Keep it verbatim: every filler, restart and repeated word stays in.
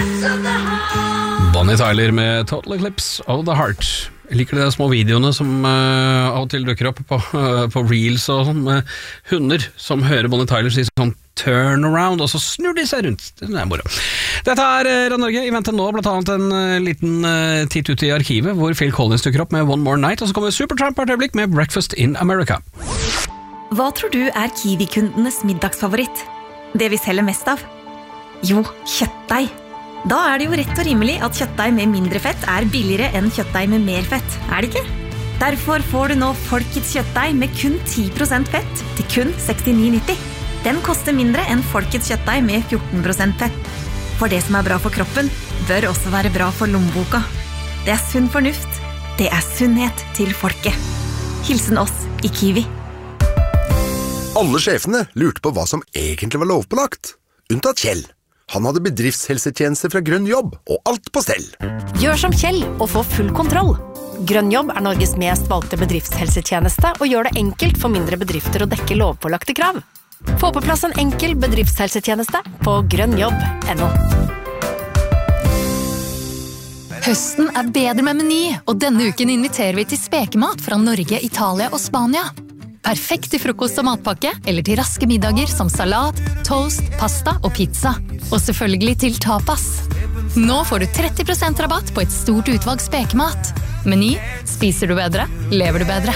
Bonnie Tyler med Total Eclipse of the Heart. Jeg liker de små videoene som uh, av og til dukker opp på, uh, på Reels og sånn, med hunder som hører Bonnie Tyler si sånn turn around, og så snur de seg rundt. Det er moro. Dette er uh, Radio Norge. I vente nå blant annet en uh, liten uh, titt ut i arkivet, hvor Phil Collins dukker opp med One More Night, og så kommer Supertramp på et øyeblikk med Breakfast in America. Hva tror du er Kiwi-kundenes middagsfavoritt? Det vi selger mest av? Jo, kjøttdeig. Da er det jo rett og rimelig at kjøttdeig med mindre fett er billigere enn kjøttdeig med mer fett, er det ikke? Derfor får du nå Folkets kjøttdeig med kun ti prosent fett til kun sekstini nitti. Den koster mindre enn Folkets kjøttdeig med fjorten prosent fett. For det som er bra for kroppen, bør også være bra for lommeboka. Det er sunn fornuft. Det er sunnhet til folket. Hilsen oss i Kiwi. Alle sjefene lurte på hva som egentlig var lovpålagt, unntatt Kjell. Han hadde bedriftshelsetjeneste fra Grønn Jobb, og alt på stell. Gjør som Kjell og få full kontroll. Grønn Jobb er Norges mest valgte bedriftshelsetjeneste og gjør det enkelt for mindre bedrifter å dekke lovpålagte krav. Få på plass en enkel bedriftshelsetjeneste på grønnjobb punktum no. Høsten er bedre med Meny, og denne uken inviterer vi til spekemat fra Norge, Italia og Spania. Perfekt til frokost og matpakke, eller til raske middager som salat, toast, pasta og pizza. Og selvfølgelig til tapas. Nå får du tretti prosent rabatt på et stort utvalg spekemat. Meny, spiser du bedre, lever du bedre.